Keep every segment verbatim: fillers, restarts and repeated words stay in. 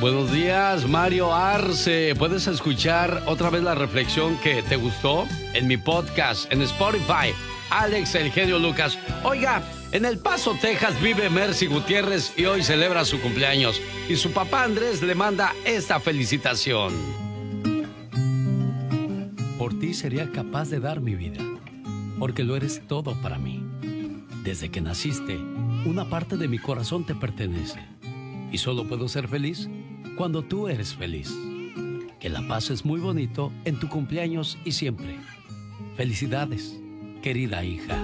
Buenos días, Mario Arce. ¿Puedes escuchar otra vez la reflexión que te gustó? En mi podcast, en Spotify, Alex El Genio Lucas. Oiga, en El Paso, Texas, vive Mercy Gutiérrez y hoy celebra su cumpleaños. Y su papá Andrés le manda esta felicitación. Por ti sería capaz de dar mi vida, porque lo eres todo para mí. Desde que naciste, una parte de mi corazón te pertenece. Y solo puedo ser feliz cuando tú eres feliz. Que la pases muy bonito en tu cumpleaños y siempre. Felicidades, querida hija.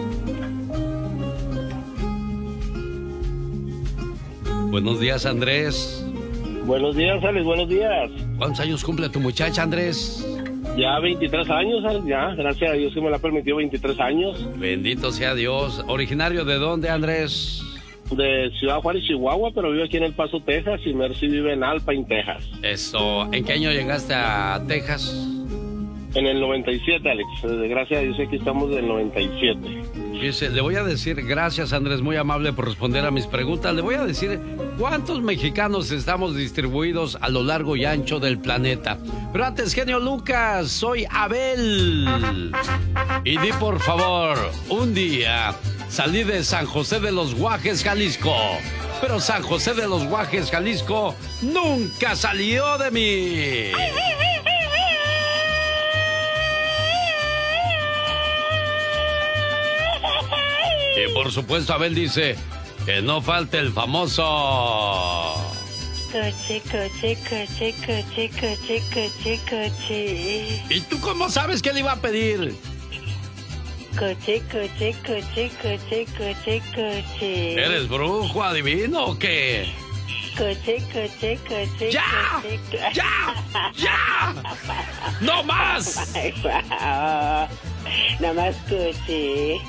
Buenos días, Andrés. Buenos días, Alex, buenos días. ¿Cuántos años cumple tu muchacha, Andrés? Ya veintitrés años, Alex, ya. Gracias a Dios que me la ha permitido veintitrés años. Bendito sea Dios. ¿Originario de dónde, Andrés? De Ciudad Juárez, Chihuahua, pero vivo aquí en El Paso, Texas, y Mercy vive en Alpine, Texas. Eso. ¿En qué año llegaste a Texas? En el noventa y siete, Alex. Gracias a Dios aquí estamos del noventa y siete. Dice, le voy a decir, gracias, Andrés, muy amable por responder a mis preguntas. Le voy a decir cuántos mexicanos estamos distribuidos a lo largo y ancho del planeta. Pero antes, genio Lucas, soy Abel. Y di por favor, un día salí de San José de los Guajes, Jalisco. Pero San José de los Guajes, Jalisco, nunca salió de mí. Y por supuesto, Abel dice que no falte el famoso... Coche, coche, coche, coche, coche, coche, coche. ¿Y tú cómo sabes que le iba a pedir? Coche, coche, coche, coche, coche, coche. ¿Eres brujo, adivino o qué? Coche, coche, coche, ¡Ya! coche, coche. ¡Ya! ¡Ya! ¡No más! Nada más coche.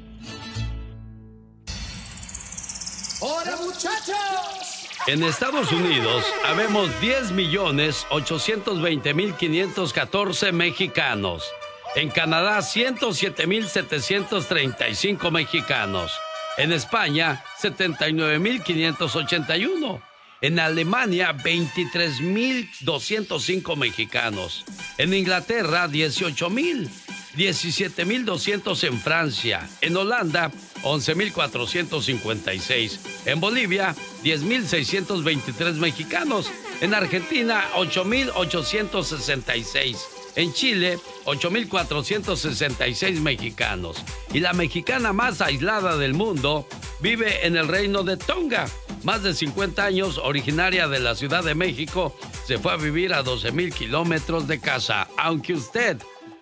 ¡Hola, muchachos! En Estados Unidos habemos diez millones ochocientos veinte mil quinientos catorce mexicanos. En Canadá, ciento siete mil setecientos treinta y cinco mexicanos. En España, setenta y nueve mil quinientos ochenta y uno. En Alemania, veintitrés mil doscientos cinco mexicanos. En Inglaterra, dieciocho mil. diecisiete mil doscientos en Francia. En Holanda, once mil cuatrocientos cincuenta y seis. En Bolivia, diez mil seiscientos veintitrés mexicanos. En Argentina, ocho mil ochocientos sesenta y seis. En Chile, ocho mil cuatrocientos sesenta y seis mexicanos. Y la mexicana más aislada del mundo vive en el reino de Tonga. Más de cincuenta años, originaria de la Ciudad de México, se fue a vivir a doce mil kilómetros de casa, aunque usted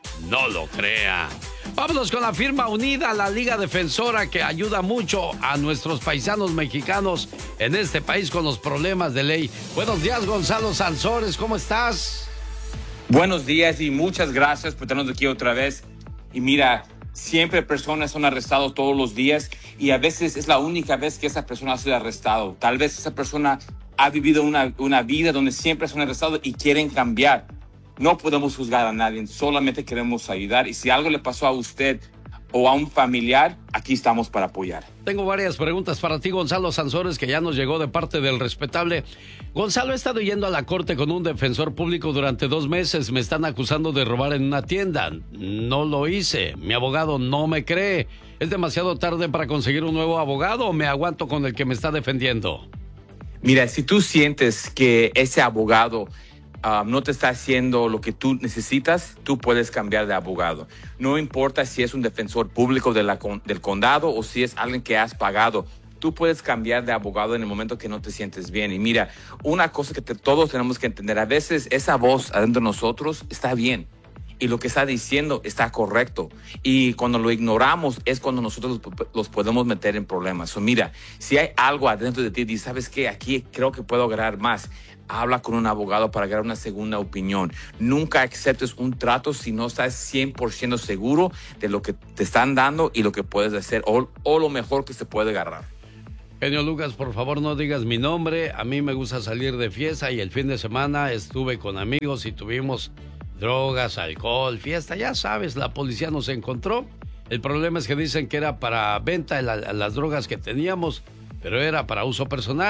no lo crea. Vámonos con la firma unida, la Liga Defensora, que ayuda mucho a nuestros paisanos mexicanos en este país con los problemas de ley. Buenos días, Gonzalo Sansores, ¿cómo estás? Buenos días y muchas gracias por tenernos aquí otra vez. Y mira, siempre personas son arrestadas todos los días y a veces es la única vez que esa persona ha sido arrestado. Tal vez esa persona ha vivido una, una vida donde siempre son arrestados y quieren cambiar. No podemos juzgar a nadie, solamente queremos ayudar. Y si algo le pasó a usted o a un familiar, aquí estamos para apoyar. Tengo varias preguntas para ti, Gonzalo Sansores, que ya nos llegó de parte del respetable. Gonzalo, he estado yendo a la corte con un defensor público durante dos meses. Me están acusando de robar en una tienda. No lo hice. Mi abogado no me cree. ¿Es demasiado tarde para conseguir un nuevo abogado o me aguanto con el que me está defendiendo? Mira, si tú sientes que ese abogado Uh, no te está haciendo lo que tú necesitas, tú puedes cambiar de abogado. No importa si es un defensor público de la, del condado o si es alguien que has pagado. Tú puedes cambiar de abogado en el momento que no te sientes bien. Y mira, una cosa que te, todos tenemos que entender, a veces esa voz adentro de nosotros está bien y lo que está diciendo está correcto. Y cuando lo ignoramos es cuando nosotros los, los podemos meter en problemas. So, mira, si hay algo adentro de ti y ¿sabes qué? Aquí creo que puedo agarrar más. Habla con un abogado para agarrar una segunda opinión. Nunca aceptes un trato si no estás cien por ciento seguro de lo que te están dando y lo que puedes hacer o, o lo mejor que se puede agarrar. Genio Lucas, por favor no digas mi nombre. A mí me gusta salir de fiesta y el fin de semana estuve con amigos y tuvimos drogas, alcohol, fiesta. Ya sabes, la policía nos encontró. El problema es que dicen que era para venta la, las drogas que teníamos, pero era para uso personal.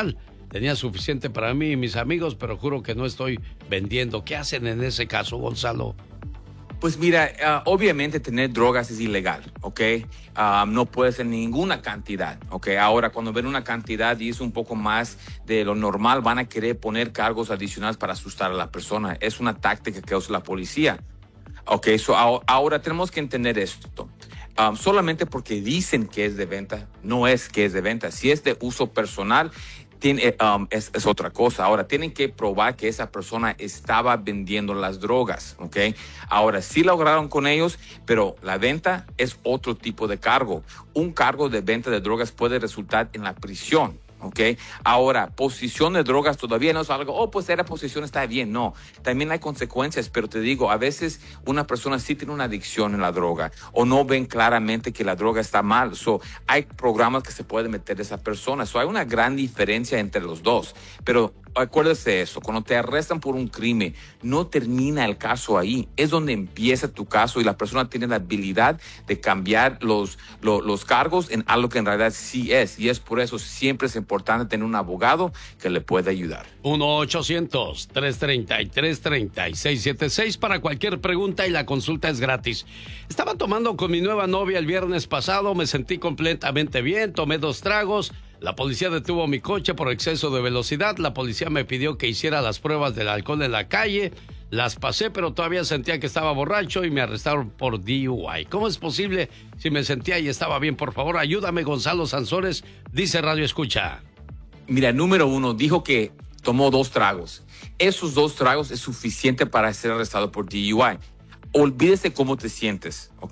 tenía suficiente para mí y mis amigos, pero juro que no estoy vendiendo. ¿Qué hacen en ese caso, Gonzalo? Pues mira, uh, obviamente tener drogas es ilegal, ¿ok? Uh, no puede ser ninguna cantidad, ¿ok? Ahora, cuando ven una cantidad y es un poco más de lo normal, van a querer poner cargos adicionales para asustar a la persona. Es una táctica que usa la policía, ¿ok? So, ahora tenemos que entender esto. Um, solamente porque dicen que es de venta, no es que es de venta. Si es de uso personal, Tiene, um, es, es otra cosa. Ahora, tienen que probar que esa persona estaba vendiendo las drogas, ¿ok? Ahora, sí lograron con ellos, pero la venta es otro tipo de cargo. Un cargo de venta de drogas puede resultar en la prisión, ¿ok? Ahora, posesión de drogas todavía no es algo, oh, pues era posesión, está bien. No, también hay consecuencias, pero te digo, a veces una persona sí tiene una adicción en la droga o no ven claramente que la droga está mal. So, hay programas que se pueden meter a esa persona. So, hay una gran diferencia entre los dos. Pero acuérdese eso, cuando te arrestan por un crimen, no termina el caso ahí. Es donde empieza tu caso y la persona tiene la habilidad de cambiar los, los, los cargos en algo que en realidad sí es. Y es por eso siempre es importante tener un abogado que le pueda ayudar. uno ochocientos, tres treinta y tres, treinta y seis setenta y seis para cualquier pregunta y la consulta es gratis. Estaba tomando con mi nueva novia el viernes pasado, me sentí completamente bien, tomé dos tragos. La policía detuvo mi coche por exceso de velocidad. La policía me pidió que hiciera las pruebas del alcohol en la calle. Las pasé, pero todavía sentía que estaba borracho y me arrestaron por D U I. ¿Cómo es posible si me sentía y estaba bien? Por favor, ayúdame, Gonzalo Sansores, dice Radio Escucha. Mira, número uno, dijo que tomó dos tragos. Esos dos tragos es suficiente para ser arrestado por D U I. Olvídese cómo te sientes, ¿ok?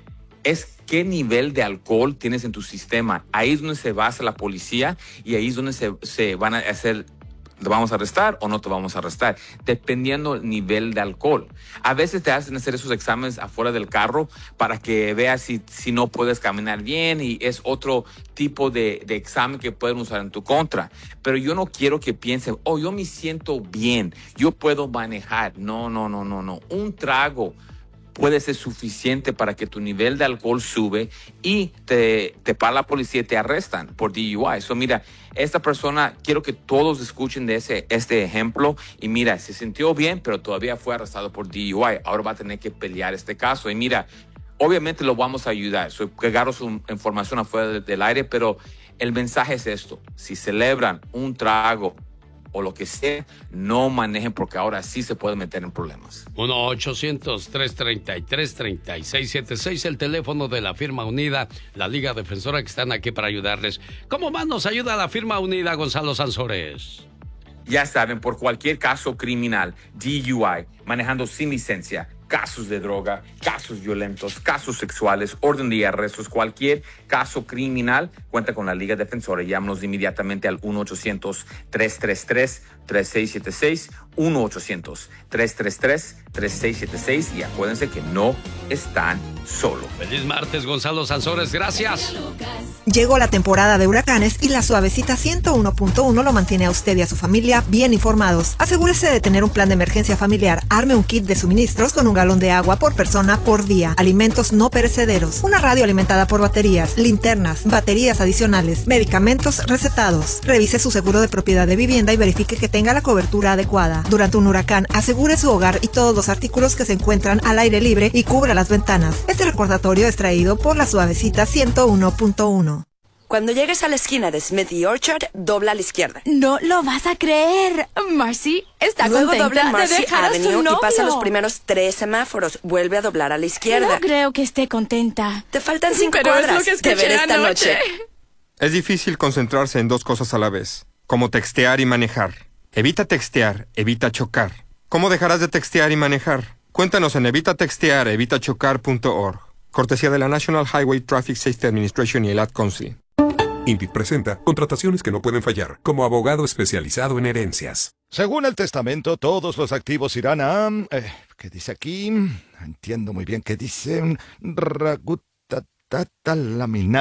Es qué nivel de alcohol tienes en tu sistema. Ahí es donde se basa la policía y ahí es donde se, se van a hacer, ¿te vamos a arrestar o no te vamos a arrestar? Dependiendo del nivel de alcohol. A veces te hacen hacer esos exámenes afuera del carro para que veas si, si no puedes caminar bien y es otro tipo de, de examen que pueden usar en tu contra. Pero yo no quiero que piensen, oh, yo me siento bien, yo puedo manejar. No, no, no, no, no. Un trago puede ser suficiente para que tu nivel de alcohol sube y te, te para la policía y te arrestan por D U I. So, mira, esta persona, quiero que todos escuchen de ese, este ejemplo y mira, se sintió bien, pero todavía fue arrestado por D U I. Ahora va a tener que pelear este caso. Y mira, obviamente lo vamos a ayudar. So, que agarro su información afuera de, del aire, pero el mensaje es esto. Si celebran un trago o lo que sea, no manejen porque ahora sí se puede meter en problemas. uno ochocientos, tres treinta y tres, treinta y seis setenta y seis, el teléfono de la Firma Unida, la Liga Defensora, que están aquí para ayudarles. ¿Cómo más nos ayuda la Firma Unida, Gonzalo Sansores? Ya saben, por cualquier caso criminal, D U I, manejando sin licencia, casos de droga, casos violentos, casos sexuales, orden de arrestos, cualquier caso criminal, cuenta con la Liga Defensora. Llámanos inmediatamente al uno ochocientos, tres tres tres, tres seis siete seis, uno ochocientos, tres tres tres, tres seis siete seis y acuérdense que no están solos. Feliz martes, Gonzalo Sansores, gracias. Llegó la temporada de huracanes y la Suavecita ciento uno punto uno lo mantiene a usted y a su familia bien informados. Asegúrese de tener un plan de emergencia familiar. Arme un kit de suministros con un galón de agua por persona por día, alimentos no perecederos, una radio alimentada por baterías, linternas, baterías adicionales, medicamentos recetados. Revise su seguro de propiedad de vivienda y verifique que tenga la cobertura adecuada. Durante un huracán, asegure su hogar y todos los artículos que se encuentran al aire libre y cubra las ventanas. Este recordatorio es traído por la Suavecita ciento uno punto uno. Cuando llegues a la esquina de Smith y Orchard, dobla a la izquierda. No lo vas a creer. Marcy está Luego contenta dobla en Marcy de dejar Avenue a su novio. y pasa los primeros tres semáforos. Vuelve a doblar a la izquierda. No creo que esté contenta. Te faltan cinco Pero cuadras. es lo que escuché Te veré esta anoche. noche. Es difícil concentrarse en dos cosas a la vez, como textear y manejar. Evita textear, evita chocar. ¿Cómo dejarás de textear y manejar? Cuéntanos en evita textear, evita chocar punto org. Cortesía de la National Highway Traffic Safety Administration y el Ad Council. Indeed presenta contrataciones que no pueden fallar, como abogado especializado en herencias. Según el testamento, todos los activos irán a... Eh, ¿Qué dice aquí? Entiendo muy bien qué dice. Ragutatatalaminat.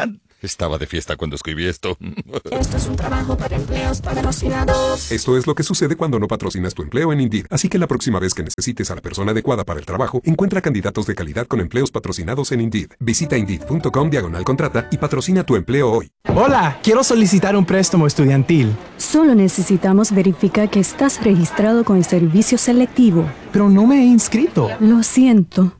Estaba de fiesta cuando escribí esto. Esto es un trabajo para empleos patrocinados. Esto es lo que sucede cuando no patrocinas tu empleo en Indeed. Así que la próxima vez que necesites a la persona adecuada para el trabajo, encuentra candidatos de calidad con empleos patrocinados en Indeed. Visita Indeed.com diagonal contrata y patrocina tu empleo hoy. Hola, quiero solicitar un préstamo estudiantil. Solo necesitamos verificar que estás registrado con el servicio selectivo. Pero no me he inscrito. Lo siento.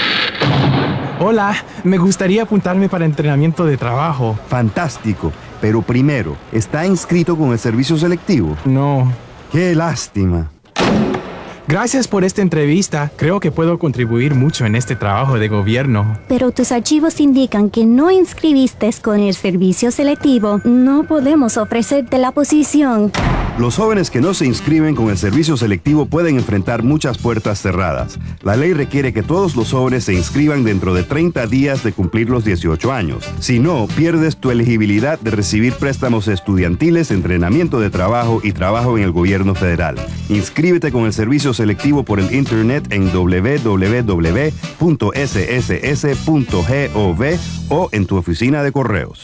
Hola, me gustaría apuntarme para entrenamiento de trabajo. Fantástico, pero primero, ¿está inscrito con el servicio selectivo? No. ¡Qué lástima! Gracias por esta entrevista. Creo que puedo contribuir mucho en este trabajo de gobierno. Pero tus archivos indican que no inscribiste con el servicio selectivo. No podemos ofrecerte la posición. Los jóvenes que no se inscriben con el servicio selectivo pueden enfrentar muchas puertas cerradas. La ley requiere que todos los jóvenes se inscriban dentro de treinta días de cumplir los dieciocho años. Si no, pierdes tu elegibilidad de recibir préstamos estudiantiles, entrenamiento de trabajo y trabajo en el gobierno federal. Inscríbete con el servicio selectivo por el internet en doble u doble u doble u punto ese ese ese punto gov o en tu oficina de correos.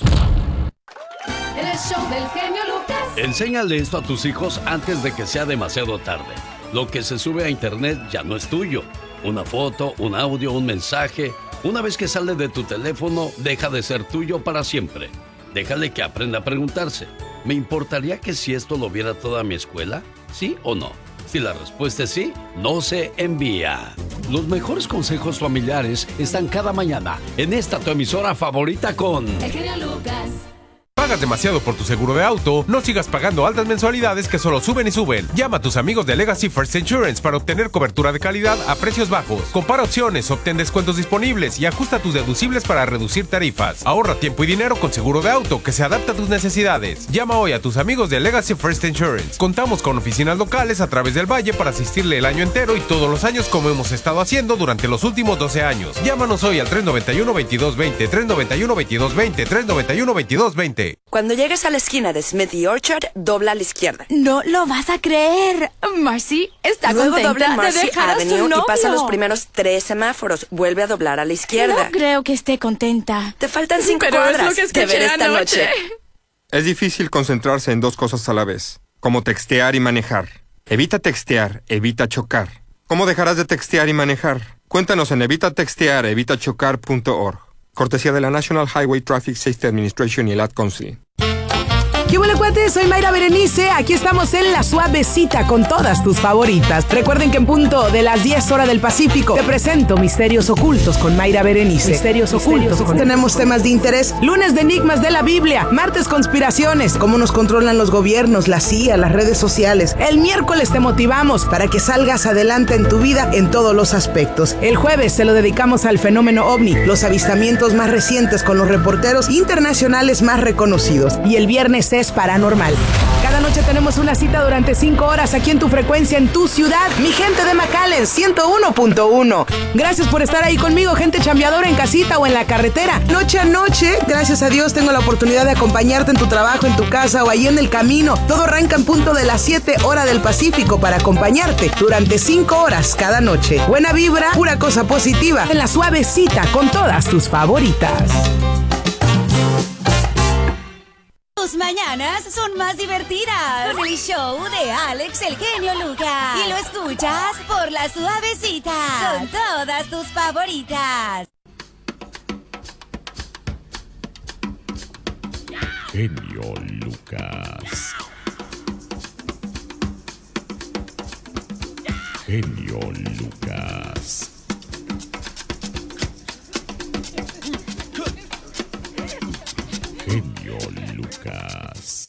El show del genio Lucas. Enséñale esto a tus hijos antes de que sea demasiado tarde. Lo que se sube a internet ya no es tuyo. Una foto, un audio, un mensaje. Una vez que sale de tu teléfono, deja de ser tuyo para siempre. Déjale que aprenda a preguntarse: ¿me importaría que si esto lo viera toda mi escuela? ¿Sí o no? Si la respuesta es sí, no se envía. Los mejores consejos familiares están cada mañana en esta tu emisora favorita con... El genio Lucas. ¿Pagas demasiado por tu seguro de auto? No sigas pagando altas mensualidades que solo suben y suben. Llama a tus amigos de Legacy First Insurance para obtener cobertura de calidad a precios bajos. Compara opciones, obtén descuentos disponibles y ajusta tus deducibles para reducir tarifas. Ahorra tiempo y dinero con seguro de auto que se adapta a tus necesidades. Llama hoy a tus amigos de Legacy First Insurance. Contamos con oficinas locales a través del valle para asistirle el año entero y todos los años como hemos estado haciendo durante los últimos doce años. Llámanos hoy al tres nueve uno, veintidós veinte, tres nueve uno, veintidós veinte, tres nueve uno, veintidós veinte. Cuando llegues a la esquina de Smith y Orchard, dobla a la izquierda. No lo vas a creer. Marcy está Luego contenta dobla en Marcy de dejar a su Avenue novio. y pasa los primeros tres semáforos. Vuelve a doblar a la izquierda. No creo que esté contenta. Te faltan cinco Pero cuadras. es lo que escuché de ver esta anoche. noche. Es difícil concentrarse en dos cosas a la vez, como textear y manejar. Evita textear, evita chocar. ¿Cómo dejarás de textear y manejar? Cuéntanos en evita textear evita chocar punto org. Cortesía de la National Highway Traffic Safety Administration y el Ad Council. ¿Qué huele, cuates? Soy Mayra Berenice. Aquí estamos en La Suavecita con todas tus favoritas. Recuerden que en punto de las diez horas del Pacífico te presento Misterios Ocultos con Mayra Berenice. Misterios, Misterios Ocultos. Ocultos. Tenemos temas de interés. Lunes de Enigmas de la Biblia. Martes Conspiraciones. Cómo nos controlan los gobiernos, la C I A, las redes sociales. El miércoles te motivamos para que salgas adelante en tu vida en todos los aspectos. El jueves se lo dedicamos al fenómeno OVNI, los avistamientos más recientes con los reporteros internacionales más reconocidos. Y el viernes es paranormal. Cada noche tenemos una cita durante cinco horas aquí en tu frecuencia, en tu ciudad. Mi gente de McAllen, ciento uno punto uno. Gracias por estar ahí conmigo, gente chambeadora en casita o en la carretera. Noche a noche, gracias a Dios, tengo la oportunidad de acompañarte en tu trabajo, en tu casa o ahí en el camino. Todo arranca en punto de las siete horas del Pacífico para acompañarte durante cinco horas cada noche. Buena vibra, pura cosa positiva. En La Suavecita con todas tus favoritas. Tus mañanas son más divertidas con el show de Alex el genio Lucas. Y lo escuchas por La Suavecita con todas tus favoritas. Genio Lucas. Genio Lucas. Genio Lucas.